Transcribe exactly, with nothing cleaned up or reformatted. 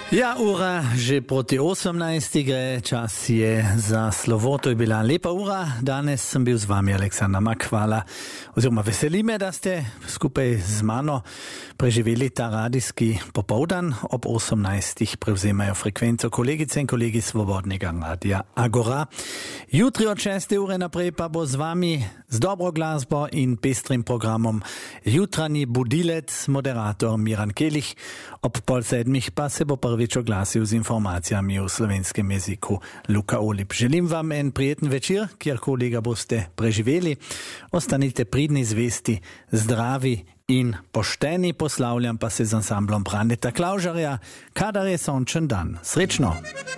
Ja, ura že proti osemnajstej gre, čas je za slovo, to je bila lepa ura. Danes sem bil z vami Aleksandar Mak, hvala. Oziroma veseli me, da ste skupaj z mano preživeli ta radijski popoldan. Ob osemnajstih prevzemajo frekvenco kolegice in kolegi Svobodnega radia Agora. Jutri od šeste ure naprej pa bo z vami z dobro glasbo in pestrim programom jutranji budilec, moderator Miran Kelih. Ob pol sedmih pa se bo prvič oglasil z informacijami v slovenskem jeziku Luka Olip. Želim vam en prijeten večer, kjerkoli ga boste preživeli. Ostanite pridni, zvesti, zdravi in pošteni. Poslavljam pa se z ansamblom Braneta Klaužarja, kadar je sončen dan. Srečno!